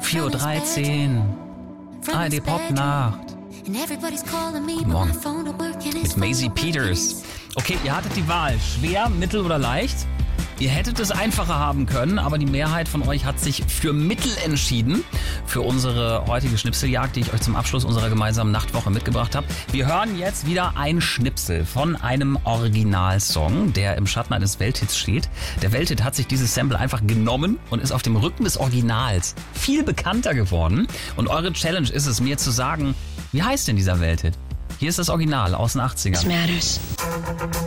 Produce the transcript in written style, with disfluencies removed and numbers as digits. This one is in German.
4:13 Uhr. ARD Popnacht. Guten Morgen. Mit Maisie Peters. Okay, ihr hattet die Wahl. Schwer, mittel oder leicht? Ihr hättet es einfacher haben können, aber die Mehrheit von euch hat sich für Mittel entschieden. Für unsere heutige Schnipseljagd, die ich euch zum Abschluss unserer gemeinsamen Nachtwoche mitgebracht habe. Wir hören jetzt wieder ein Schnipsel von einem Originalsong, der im Schatten eines Welthits steht. Der Welthit hat sich dieses Sample einfach genommen und ist auf dem Rücken des Originals viel bekannter geworden. Und eure Challenge ist es, mir zu sagen, wie heißt denn dieser Welthit? Hier ist das Original aus den 80ern.